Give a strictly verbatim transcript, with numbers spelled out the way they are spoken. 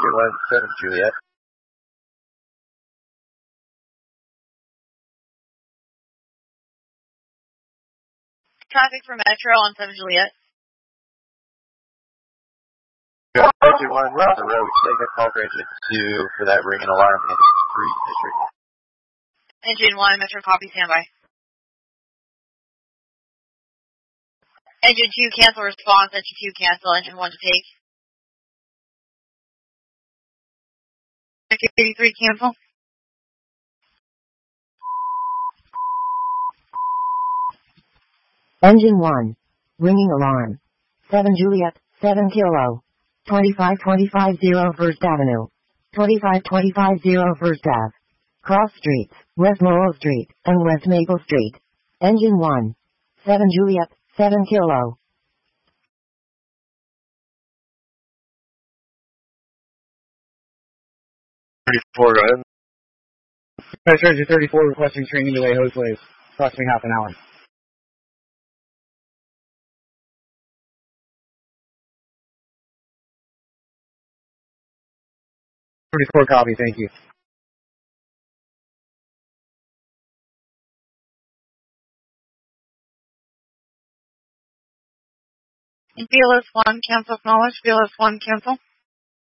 Tiger one, seven Juliet. Traffic for Metro on seven Juliet. Engine one, we're on the road. Take a call for engine two for that ring and alarm in three district. Engine one, Metro copy, standby. Engine two, cancel response. Engine two, cancel. Engine one to take. eighty-three, cancel. Engine one. Ringing alarm. seven Juliet, seven Kilo. twenty-five twenty-five zero First Avenue. twenty-five twenty-five zero First Ave. Cross Streets, West Lowell Street, and West Maple Street. Engine one. seven Juliet, seven Kilo. thirty-four, go ahead. Passenger thirty-four requesting training delay host waves. Approximately half an hour. thirty-four copy, thank you. B L S one, cancel acknowledge. B L S one, cancel.